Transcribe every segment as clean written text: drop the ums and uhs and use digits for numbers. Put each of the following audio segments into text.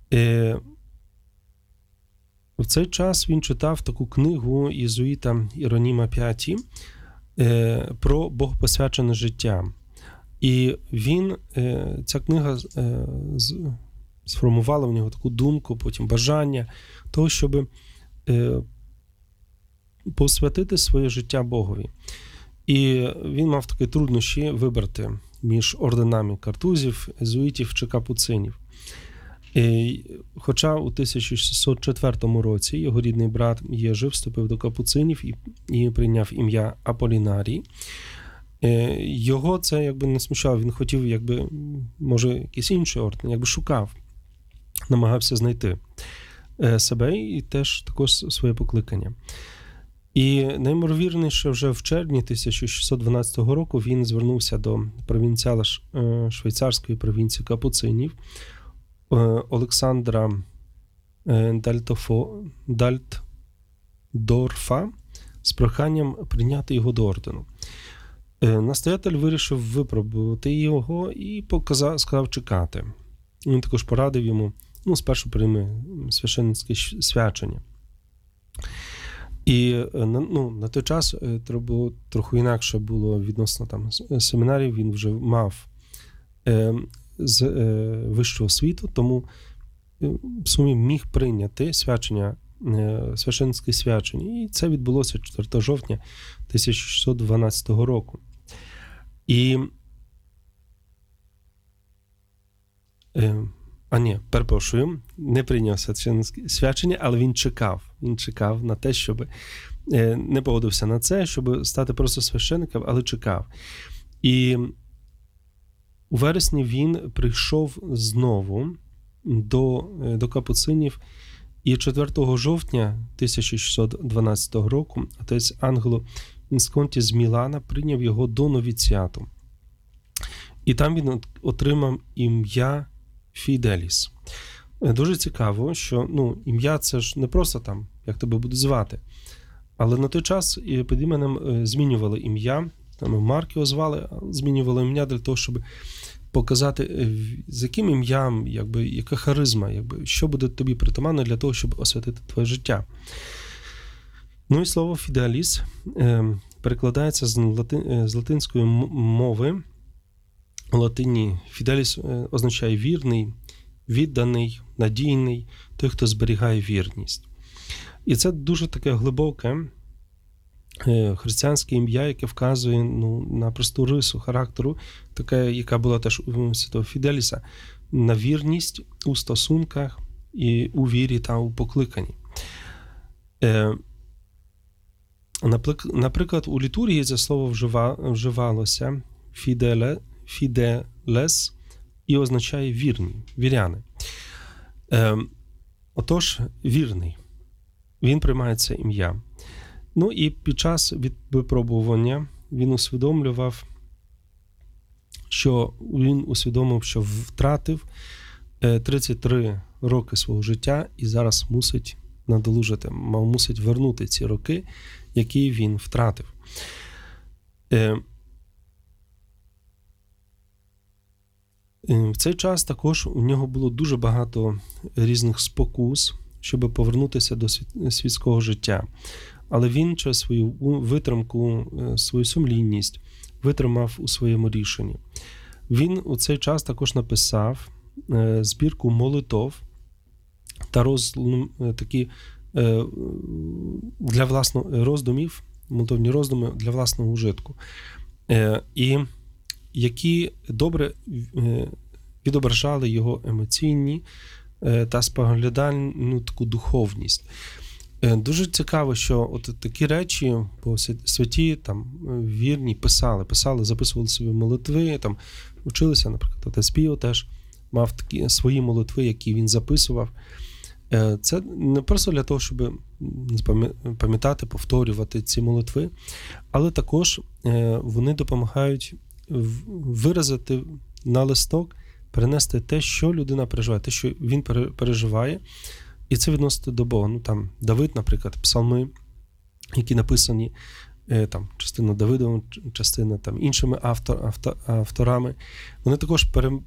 В цей час він читав таку книгу єзуїта Іроніма П'яті про богопосвячене життя. І ця книга сформувала в нього таку думку, потім бажання того, щоб посвятити своє життя Богові. І він мав такі труднощі вибрати між орденами картузів, єзуїтів чи капуцинів. Хоча у 1604 році його рідний брат Єжи вступив до капуцинів і прийняв ім'я Аполінарій, його це якби не смущало, він хотів, може, якийсь інший орден, шукав, намагався знайти себе і теж також своє покликання. І наймовірніше, вже в червні 1612 року він звернувся до провінціала швейцарської провінції капуцинів Олександра Дальтдорфа з проханням прийняти його до ордену. Настоятель вирішив випробувати його і сказав чекати. Він також порадив йому, спершу прийми священницьке свячення. І на той час треба було трохи інакше було відносно семінарів, він вже мав з вищого освіту, тому в сумі міг прийняти священницьке свячення. І це відбулося 4 жовтня 1612 року. І перепрошую, не прийняв священницьке свячення, але він чекав на те, щоб не погодився на це, щоб стати просто священником, але чекав. І у вересні він прийшов знову до капуцинів, і 4 жовтня 1612 року отець Англо Вісконті з Мілана прийняв його до новіціату. І там він отримав ім'я Фіделіс. Дуже цікаво, що ім'я це ж не просто як тебе будуть звати, але на той час під іменем змінювали ім'я, Марк його звали, змінювали ім'я для того, щоб показати, з яким ім'ям, яка харизма, що буде тобі притаманно для того, щоб освятити твоє життя. І слово «фіделіс» перекладається з латинської мови. У латині «фіделіс» означає вірний, відданий, надійний, той, хто зберігає вірність. І це дуже таке глибоке християнське ім'я, яке вказує на просту рису характеру, таке, яка була теж у святого Фіделіса, на вірність у стосунках і у вірі та у покликанні. Наприклад, у літургії це слово вживалося «фіделес» і означає вірні, віряни. Отож, вірний. Він приймає це ім'я. І під час випробування він усвідомив, що втратив 33 роки свого життя і зараз мусить надолужити, мусить вернути ці роки, які він втратив. В цей час також у нього було дуже багато різних спокус, щоб повернутися до світського життя. Але він через свою витримку, свою сумлінність витримав у своєму рішенні. Він у цей час також написав збірку молитов та для власного роздумів, молитовні роздуми для власного ужитку, і які добре відображали його емоційні та споглядальну таку духовність. Дуже цікаво, що от такі речі по святі, вірні, писали, записували собі молитви, вчилися, наприклад, отець Піо теж мав такі свої молитви, які він записував. Це не просто для того, щоб пам'ятати, повторювати ці молитви, але також вони допомагають виразити на листок, перенести те, що людина переживає, те, що він переживає, і це відносити до Бога. Давид, наприклад, псалми, які написані, частина Давидова, частина іншими авторами, вони також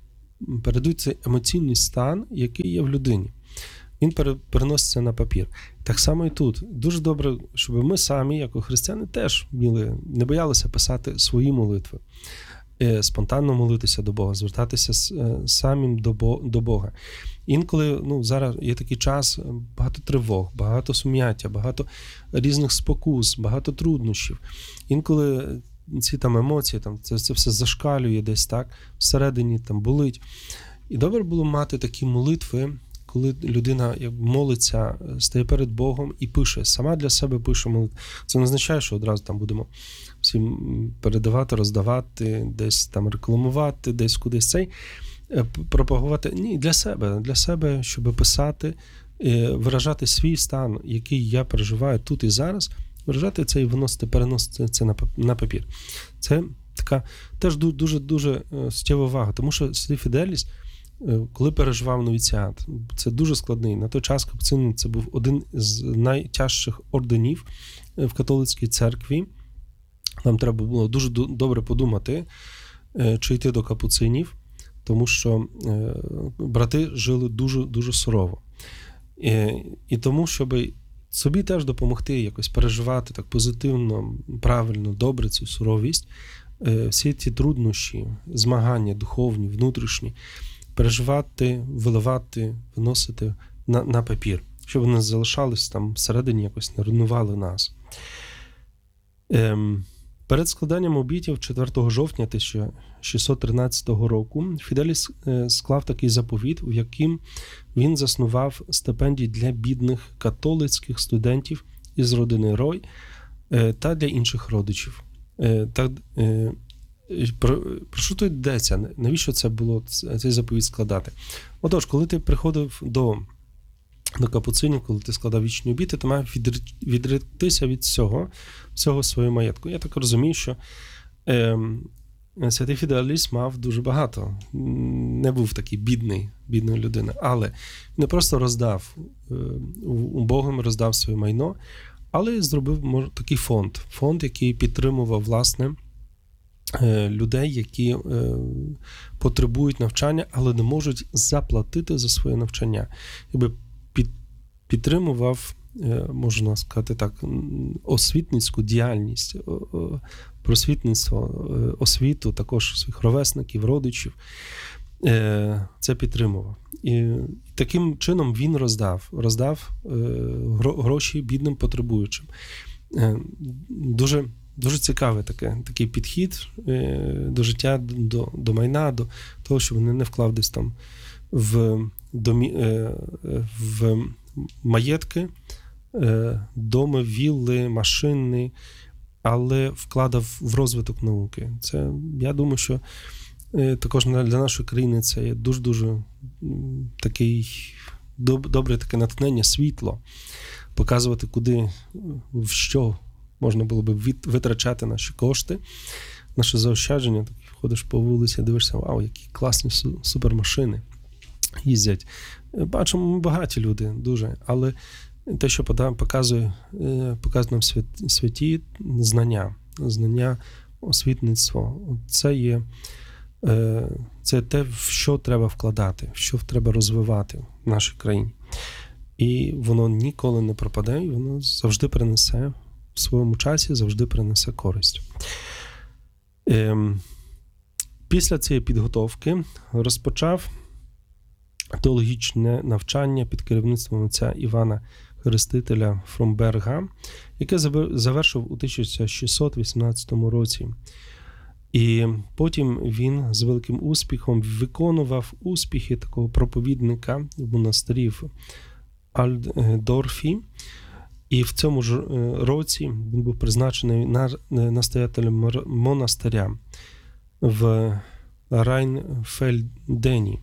передають цей емоційний стан, який є в людині. Він переноситься на папір. Так само і тут. Дуже добре, щоб ми самі, як християни, теж не боялися писати свої молитви, спонтанно молитися до Бога, звертатися самим до Бога. Інколи, зараз є такий час, багато тривог, багато сум'яття, багато різних спокус, багато труднощів. Інколи ці емоції, це все зашкалює десь так, всередині болить. І добре було мати такі молитви, коли людина молиться, стає перед Богом і пише, сама для себе пише молитву. Це не означає, що одразу будемо всім передавати, роздавати, десь рекламувати, десь кудись пропагувати. Ні, для себе, щоб писати, виражати свій стан, який я переживаю тут і зараз, виражати це і переносити це на папір. Це така теж дуже суттєва увага, тому що святий Фіделіс, коли переживав новіціат, це дуже складний. На той час капуцин це був один з найтяжчих орденів в католицькій церкві. Нам треба було дуже добре подумати, чи йти до капуцинів, тому що брати жили дуже сурово. І тому, щоб собі теж допомогти якось переживати так позитивно, правильно, добре цю суровість, всі ці труднощі, змагання духовні, внутрішні, переживати, виливати, виносити на папір, щоб вони залишались всередині, якось не руйнували нас. Перед складанням обітів 4 жовтня 1613 року Фіделіс склав такий заповіт, в яким він заснував стипендії для бідних католицьких студентів із родини Рой та для інших родичів. Про що тут йдеться? Навіщо це було, цей заповіт складати? Отож, коли ти приходив до капуцинів, коли ти складав вічні обіти, ти мав відректися від всього свого маєтку. Я так розумію, що святий Фіделіс мав дуже багато. Не був такий бідною людиною. Але не просто роздав убогим, роздав своє майно, але зробив такий фонд, який підтримував, власне, людей, які потребують навчання, але не можуть заплатити за своє навчання. Підтримував, можна сказати так, освітницьку діяльність, просвітництво, освіту, також своїх ровесників, родичів. Це підтримував. І таким чином він роздав гроші бідним потребуючим. Дуже цікавий такий підхід до життя, до майна, до того, щоб вони не вклав десь в маєтки, доми, вілли, машини, але вкладав в розвиток науки. Це, я думаю, що також для нашої країни це є дуже добре таке натхнення, світло, показувати, куди, в що можна було б витрачати наші кошти, наше заощадження. Ходиш по вулиці, дивишся, вау, які класні супермашини їздять. Бачимо, багаті люди дуже, але те, що показує нам святі знання, освітництво, це те, в що треба вкладати, в що треба розвивати в нашій країні. І воно ніколи не пропаде, і воно завжди принесе в своєму часі, завжди принесе користь. Після цієї підготовки розпочав теологічне навчання під керівництвом отця Івана Хрестителя Фромберга, яке завершив у 1618 році. І потім він з великим успіхом виконував успіхи такого проповідника в монастирі в Альдорфі. І в цьому ж році він був призначений настоятелем монастиря в Райнфельдені.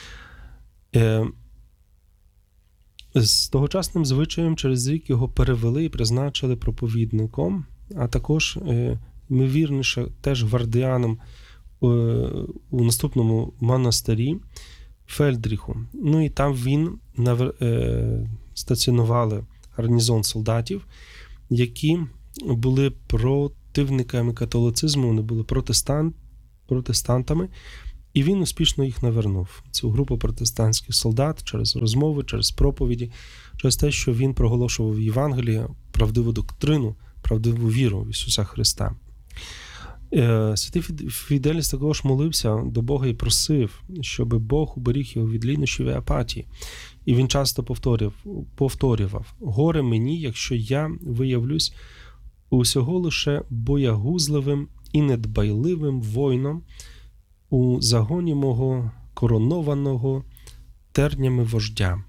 З тогочасним звичаєм через рік його перевели і призначили проповідником, а також, ймовірніше, теж гвардіаном у наступному монастирі Фельдріху. Ну і там він стаціонували гарнізон солдатів, які були противниками католицизму, вони були протестантами, І він успішно їх навернув, цю групу протестантських солдат, через розмови, через проповіді, через те, що він проголошував Євангеліє, правдиву доктрину, правдиву віру в Ісуса Христа. Святий Фіделіс також молився до Бога і просив, щоб Бог уберіг його від лінощів і апатії. І він часто повторював: «Горе мені, якщо я виявлюсь усього лише боягузливим і недбайливим воїном у загоні мого коронованого тернями вождя».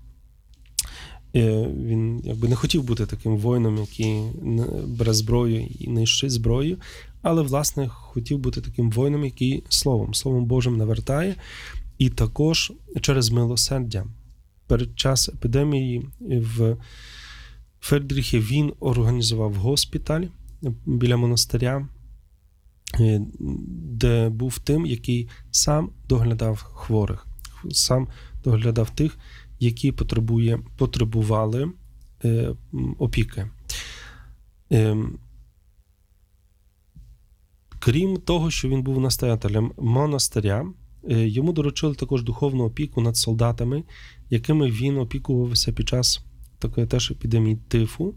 Він не хотів бути таким воїном, який бере зброю і нищить зброю, але, власне, хотів бути таким воїном, який Словом Божим навертає, і також через милосердя. Перед час епідемії в Фельдріхі він організував госпіталь біля монастиря, де був тим, який сам доглядав хворих, сам доглядав тих, які потребували опіки. Крім того, що він був настоятелем монастиря, йому доручили також духовну опіку над солдатами, якими він опікувався під час такої теж епідемії тифу.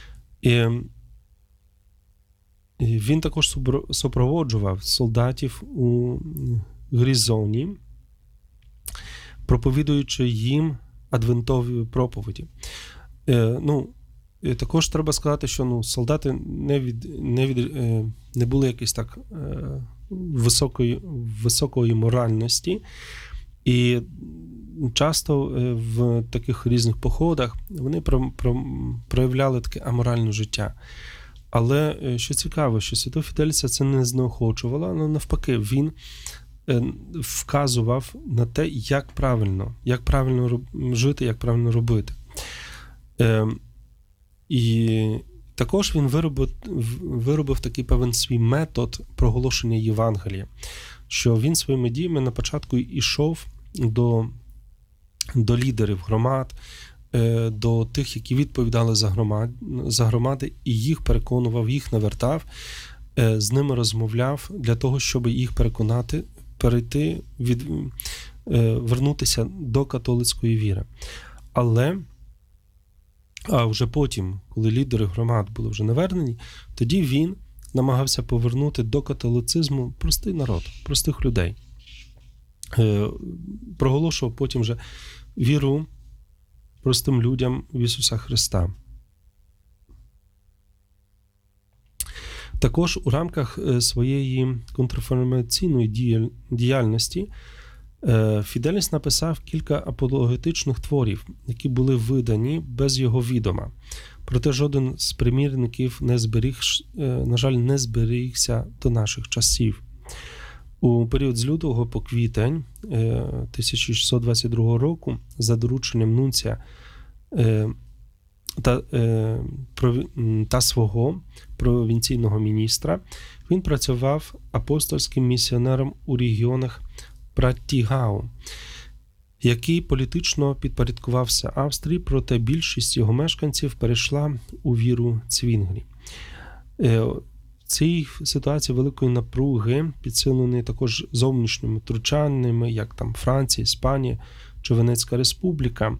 Він також супроводжував солдатів у Грізоні, проповідуючи їм адвентові проповіді. Також треба сказати, що солдати не були якісь так високої моральності, і часто в таких різних походах вони проявляли таке аморальне життя. Але що цікаво, що Святого Фіделіса це не знеохочувало, але навпаки, він вказував на те, як правильно жити, як правильно робити. І також він виробив такий певний свій метод проголошення Євангелія, що він своїми діями на початку йшов до лідерів громад, до тих, які відповідали за громади, і їх переконував, їх навертав, з ними розмовляв для того, щоб їх переконати, вернутися до католицької віри. А вже потім, коли лідери громад були вже навернені, тоді він намагався повернути до католицизму простий народ, простих людей. Проголошував потім вже віру простим людям в Ісуса Христа. Також у рамках своєї контрреформаційної діяльності Фіделіс написав кілька апологетичних творів, які були видані без його відома. Проте жоден з примірників на жаль, не зберігся до наших часів. У період з лютого по квітень 1622 року за дорученням нунція та свого провінційного міністра він працював апостольським місіонером у регіонах Праттігау, який політично підпорядкувався Австрії, проте більшість його мешканців перейшла у віру Цвінглі. В цій ситуації великої напруги, підсиленої також зовнішніми втручаннями, як там Франція, Іспанія чи Венецька республіка,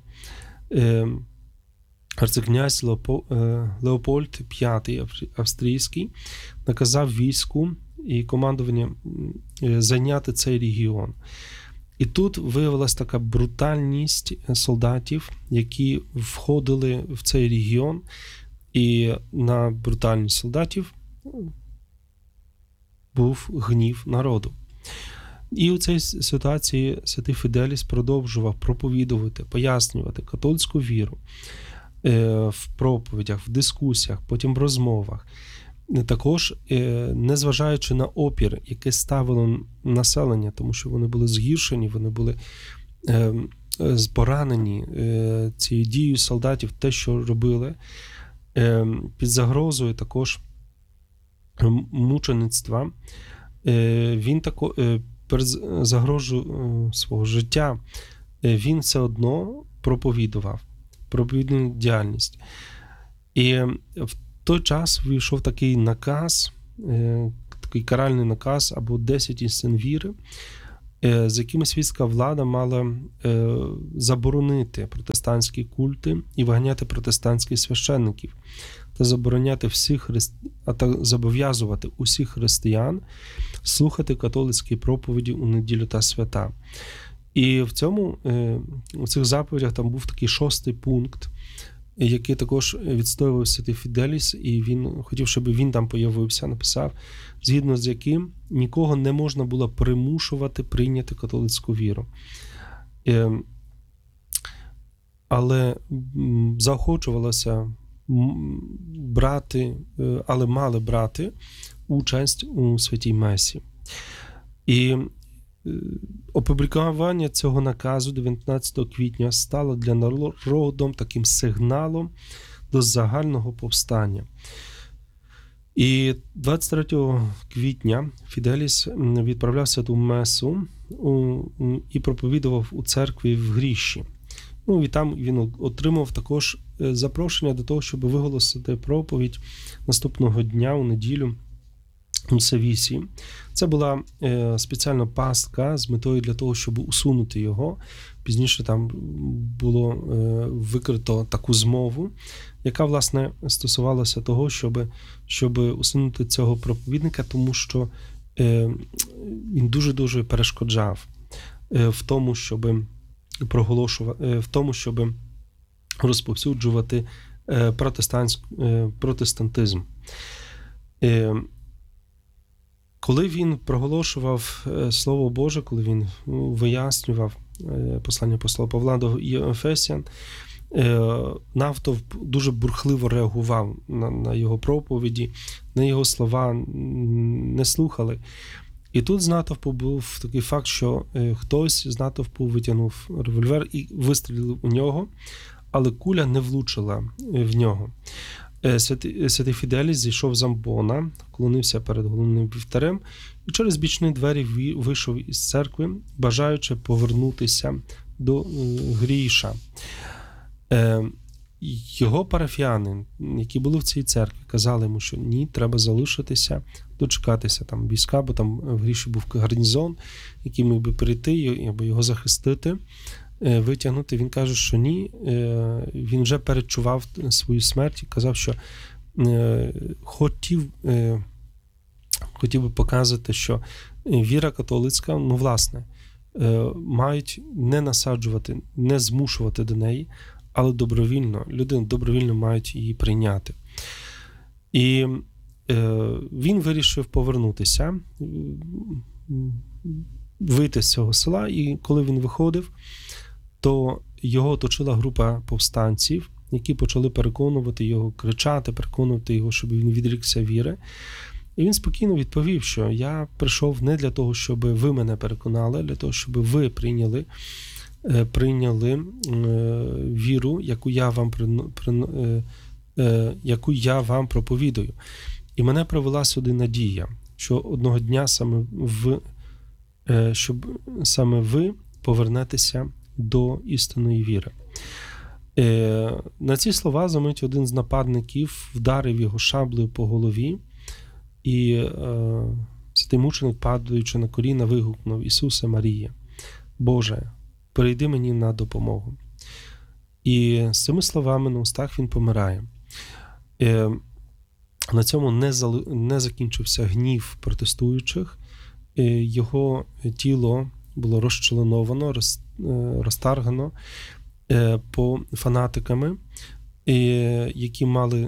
арцикнязь Леопольд V австрійський наказав війську і командуванню зайняти цей регіон. І тут виявилася така брутальність солдатів, які входили в цей регіон, і на брутальність солдатів був гнів народу. І у цій ситуації святий Фіделіс продовжував проповідувати, пояснювати католицьку віру в проповідях, в дискусіях, потім в розмовах. Також, незважаючи на опір, який ставило населення, тому що вони були згіршені, вони були поранені цією дією солдатів, те, що робили, під загрозою також мучеництва, він перед загрозою свого життя, він все одно проповідував проповідну діяльність. І в той час вийшов такий наказ, такий каральний наказ або 10 істин віри, з якими світська влада мала заборонити протестантські культи і виганяти протестантських священників, та забороняти та зобов'язувати усіх християн слухати католицькі проповіді у неділю та свята. І у цих заповідях там був такий 6-й пункт, який також відстоював святий Фіделіс, і він хотів, щоб він там появився, написав, згідно з яким нікого не можна було примушувати прийняти католицьку віру. Але заохочувалося мали брати участь у святій Месі. І опублікування цього наказу 19 квітня стало для народу таким сигналом до загального повстання. І 23 квітня Фіделіс відправлявся до Месу і проповідував у церкві в Гріші. І там він отримав також запрошення до того, щоб виголосити проповідь наступного дня у неділю у Севісі. Це була спеціальна пастка з метою для того, щоб усунути його. Пізніше там було викрито таку змову, яка, власне, стосувалася того, щоб усунути цього проповідника, тому що він дуже-дуже перешкоджав в тому, щоб розповсюджувати протестантизм. Коли він проголошував Слово Боже, коли він вияснював послання апостола Павла до Ефесян, натовп дуже бурхливо реагував на його проповіді, на його слова не слухали. І тут з натовпу був такий факт, що хтось з натовпу витягнув револьвер і вистрілив у нього, але куля не влучила в нього. Святий Фіделіс зійшов з амбона, вклонився перед головним вівтарем і через бічні двері вийшов із церкви, бажаючи повернутися до Гріша. Його парафіяни, які були в цій церкві, казали йому, що ні, треба залишитися, дочекатися там війська, бо там в Гріші був гарнізон, який міг би прийти, або його захистити, витягнути. Він каже, що ні, він вже передчував свою смерть і казав, що хотів би показати, що віра католицька, власне, мають не насаджувати, не змушувати до неї, але люди добровільно мають її прийняти. І він вирішив повернутися, вийти з цього села, і коли він виходив, то його оточила група повстанців, які почали переконувати його, переконувати його, щоб він відрікся віри. І він спокійно відповів, що я прийшов не для того, щоб ви мене переконали, а для того, щоб ви прийняли віру, яку я вам проповідую. І мене привела сюди надія, що одного дня щоб саме ви повернетеся до істинної віри. На ці слова замить один з нападників вдарив його шаблею по голові, і святий мученик, падаючи на коліна, вигукнув: Ісусе, Марія, Боже, прийди мені на допомогу. І з цими словами на устах він помирає. На цьому не закінчився гнів протестуючих. Його тіло було розчленовано, розтаргано по фанатиками, які мали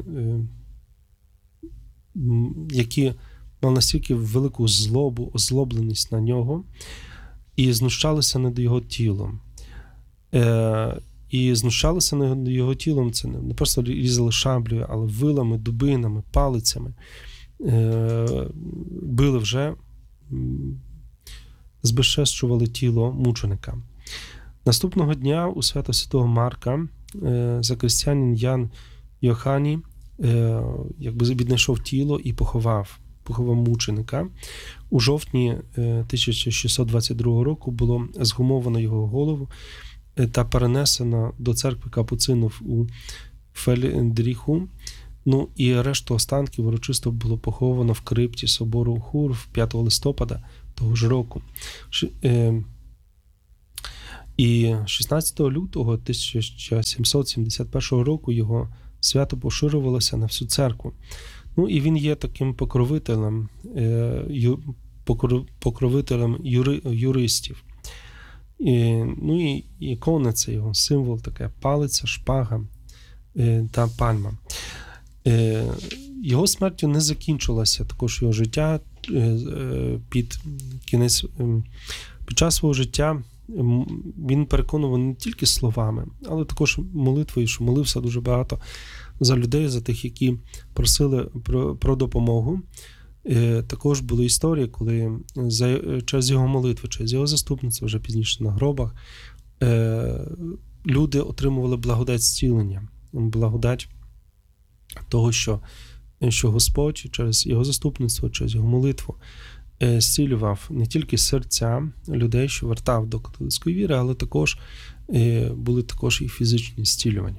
настільки велику злобу, озлобленість на нього, і знущалися над його тілом. І знущалися над його тілом, це не просто різали шаблею, але вилами, дубинами, палицями. Били вже, збезчещували тіло мученика. Наступного дня у свято Святого Марка закрестянин Ян Йоханій віднайшов тіло і поховав мученика. У жовтні 1622 року було згумовано його голову та перенесено до церкви капуцинів у Фельдріху. І решту останків урочисто було поховано в крипті собору Хур 5 листопада того ж року. І 16 лютого 1771 року його свято поширювалося на всю церкву. Ну, і він є таким покровителем юристів. Ну, і ікона – це його символ, така палиця, шпага та пальма. Його смертю не закінчилося також його життя. Під час свого життя він переконував не тільки словами, але також молитвою, що молився дуже багато за людей, за тих, які просили про допомогу. Також були історії, коли через його молитви, через його заступництво, вже пізніше на гробах, люди отримували благодать зцілення, благодать того, що Господь через його заступництво, через його молитву зцілював не тільки серця людей, що вертав до католицької віри, але також були також і фізичні зцілювання.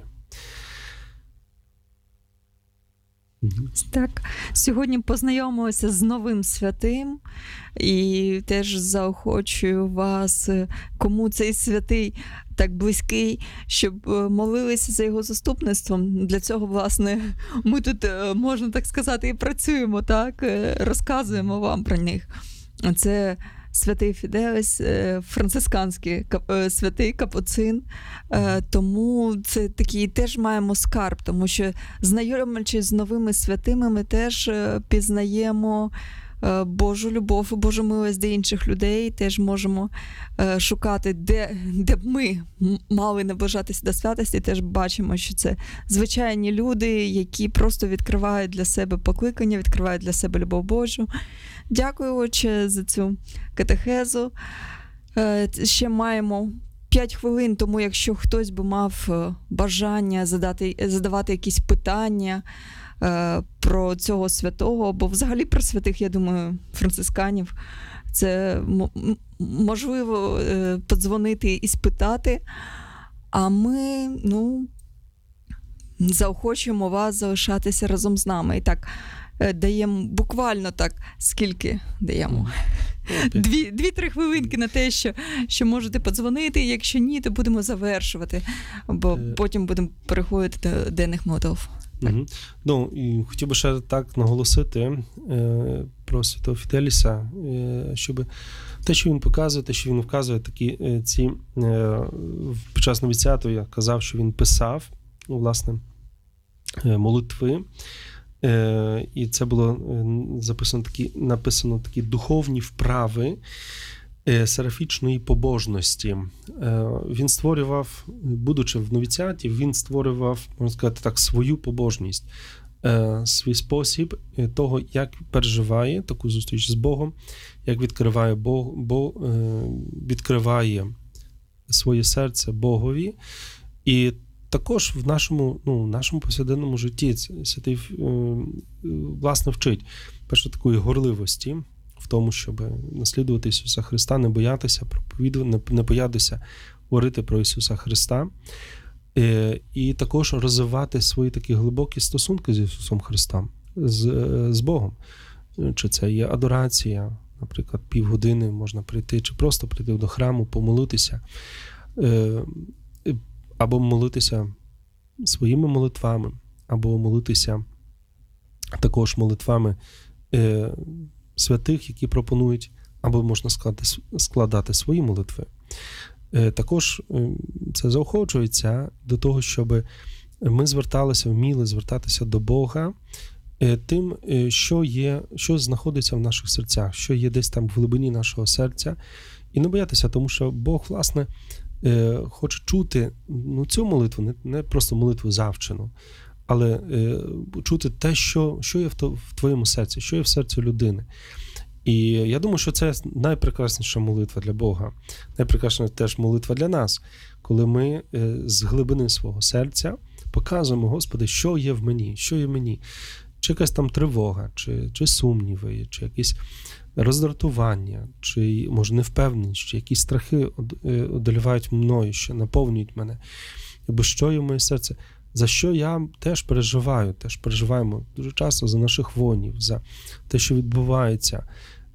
Так, сьогодні познайомилися з новим святим і теж заохочую вас, кому цей святий так близький, щоб молилися за його заступництвом. Для цього, власне, ми тут, можна так сказати, і працюємо, так, розказуємо вам про них. Це святий Фіделес, францисканський святий капуцин, тому це такий теж маємо скарб, тому що знайомлячись з новими святими, ми теж пізнаємо Божу любов, Божу милость до інших людей, теж можемо шукати, де б ми мали наближатися до святості, теж бачимо, що це звичайні люди, які просто відкривають для себе покликання, відкривають для себе любов Божу. Дякую, Отче, за цю катехезу. Ще маємо 5 хвилин, тому якщо хтось би мав бажання задавати якісь питання про цього святого, або взагалі про святих, я думаю, францисканів, це можливо подзвонити і спитати. А ми, заохочуємо вас залишатися разом з нами. І так, даємо буквально так, скільки даємо? 2-3 хвилинки на те, що можете подзвонити, якщо ні, то будемо завершувати, бо потім будемо переходити до денних молитов. Ну, і хотів би ще так наголосити про святого Фіделіса, щоб те, що він показує, те, що він вказує, під час новіціату я казав, що він писав, власне, молитви, і це було написано такі духовні вправи серафічної побожності. Він створював, будучи в новіціаті, він створював, можна сказати так, свою побожність, свій спосіб того, як переживає таку зустріч з Богом, як відкриває відкриває своє серце Богові. І також в нашому повсякденному житті святий, власне, вчить перше такої горливості в тому, щоб наслідувати Ісуса Христа, не боятися проповідувати, не боятися говорити про Ісуса Христа, і також розвивати свої такі глибокі стосунки з Ісусом Христом, з Богом. Чи це є адорація, наприклад, півгодини можна прийти, чи просто прийти до храму, помолитися, або молитися своїми молитвами, або молитися також молитвами святих, які пропонують, або можна складати свої молитви. Також це заохочується до того, щоб ми вміли звертатися до Бога тим, що знаходиться в наших серцях, що є десь там в глибині нашого серця, і не боятися, тому що Бог, власне, хоче чути цю молитву, не просто молитву завчену, але чути те, що є в твоєму серці, що є в серці людини. І я думаю, що це найпрекрасніша молитва для Бога, найпрекрасніша теж молитва для нас, коли ми з глибини свого серця показуємо, Господи, що є в мені, чи якась там тривога, чи сумніви, чи якісь роздратування, чи, може, невпевненість, чи якісь страхи одолівають мною, що наповнюють мене. Бо що є в моє серце? За що я теж переживаємо дуже часто за наших воїнів, за те, що відбувається.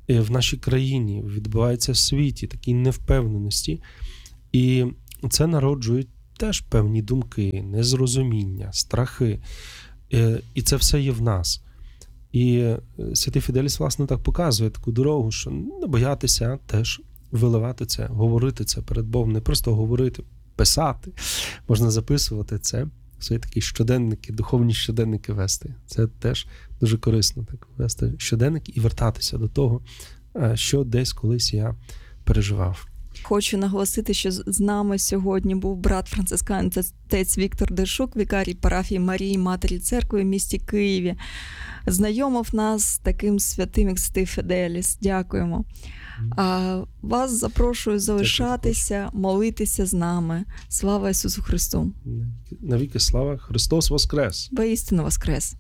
в нашій країні, відбувається в світі, такій невпевненості. І це народжує теж певні думки, незрозуміння, страхи. І це все є в нас. І святий Фіделіс, власне, так показує таку дорогу, що не боятися теж виливати це, говорити це перед Богом, не просто говорити, писати, можна записувати це, свої такі щоденники, духовні щоденники вести. Це теж дуже корисно, так вести щоденник і вертатися до того, що десь колись я переживав. Хочу наголосити, що з нами сьогодні був брат францисканець отець Віктор Дершук, вікарій парафії Марії Матері Церкви в місті Києві. Знайомив нас з таким святим, як святий Фіделіс. Дякуємо. А вас запрошую залишатися, молитися з нами. Слава Ісусу Христу! Навіки слава! Христос воскрес! Воістину воскрес!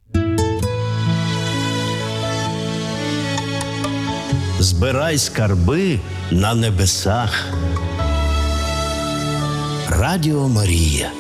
Збирай скарби на небесах. Радіо Марія.